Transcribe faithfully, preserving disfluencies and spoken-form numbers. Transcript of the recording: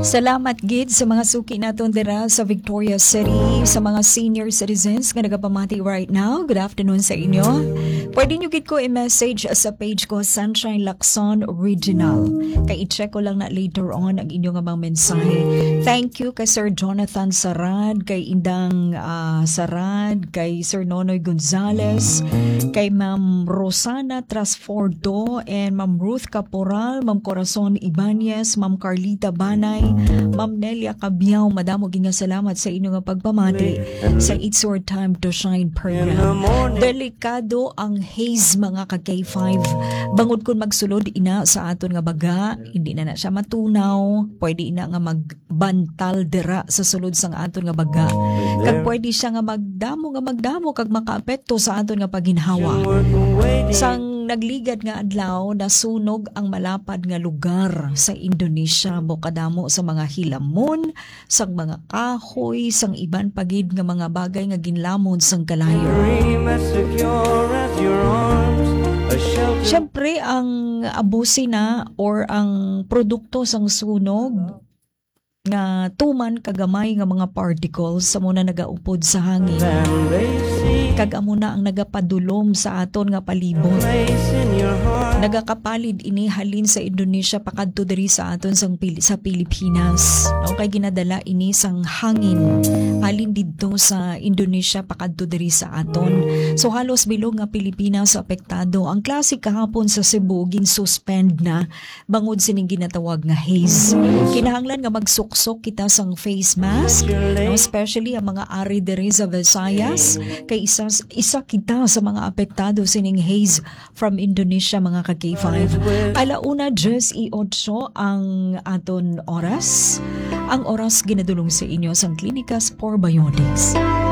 Salamat gid sa mga suki naton dira sa Victoria City, sa mga senior citizens nga nagapamati right now. Good afternoon sa inyo. Pwede nyo gid ko i-message sa page ko Sunshine Lacson Original. Kay i-check ko lang na later on ang inyong mga mensahe. Thank you kay Sir Jonathan Sarad, kay Indang uh, Sarad, kay Sir Nonoy Gonzales, kay Ma'am Rosana Trasfordo, and Ma'am Ruth Caporal, Ma'am Corazon Ibanez, Ma'am Carlita Banay, Ma'am Nelia Cabiao. Madamo ginga salamat sa inyong pagpamati sa It's Your Time to Shine program. Delikado ang haze mga ka K five. Bangod kun magsulod ina sa aton nga baga, hindi na na siya matunaw, pwede ina nga magbantal dira sa sulod sang aton nga baga. Kag pwede siya nga magdamo nga magdamo kag makaapekto sa aton nga paginhawa. Sang nagligad nga adlaw, nasunog ang malapad nga lugar sa Indonesia. Bukadamo sa mga hilamon, sang mga kahoy, sang iban pagid nga mga bagay nga ginlamon sang kalayo. Siyempre, ang abusi na or ang produkto sang sunog nga tuman kagamay nga mga particles sa muna nagaupod sa hangin. Kag amo na ang nagapadulom sa aton nga palibot. Nagakapalid ini halin sa Indonesia pakadto diri sa aton sang Pil- sa Pilipinas. No, kay ginadala ini sang hangin halin didto sa Indonesia pakadto diri sa aton. So halos bilog nga Pilipinas apektado. Ang klase kahapon sa Cebu gin-suspend na bangod sining ginatawag nga haze. Kinahanglan nga magsuksok kita sang face mask, no, especially ang mga ari diri sa Visayas kay isa isa kita sa mga apektado sining haze from Indonesia mga ka K five. Alauna just i-otso ang aton oras. Ang oras ginadulong sa inyo sang Klinikas for Biotics.